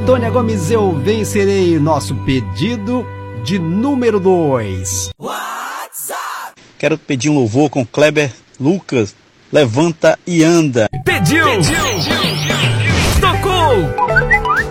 Antônia Gomes, eu vencerei. Nosso pedido de número 2. Quero pedir um louvor com Kleber Lucas, Levanta e Anda. Pediu.